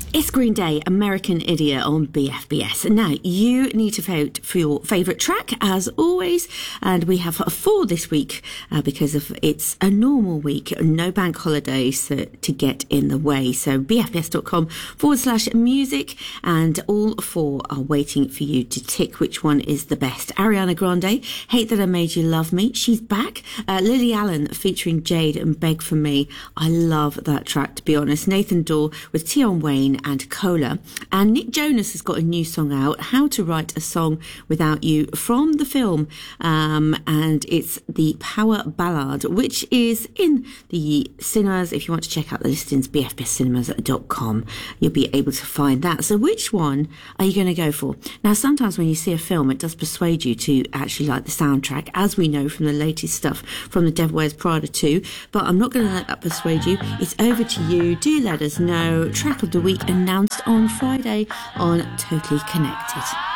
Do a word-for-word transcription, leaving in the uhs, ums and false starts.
It's Green Day, American Idiot on B F B S. Now, you need to vote for your favourite track, as always, and we have four this week uh, because of it's a normal week, no bank holidays uh, to get in the way. So bfbs.com forward slash music, and all four are waiting for you to tick which one is the best. Ariana Grande, Hate That I Made You Love Me, she's back. Uh, Lily Allen featuring Jade and Beg For Me. I love that track, to be honest. Nathan Dawe with Tion Wayne and Cola. And Nick Jonas has got a new song out, How to Write a Song Without You, from the film. Um, and it's the Power Ballad, which is in the cinemas. If you want to check out the listings, b f b s cinemas dot com, you'll be able to find that. So which one are you going to go for? Now, sometimes when you see a film, it does persuade you to actually like the soundtrack, as we know from the latest stuff from The Devil Wears Prada two. But I'm not going to let that persuade you. It's over to you. Do let us know. Track of the week announced on Friday on Totally Connected.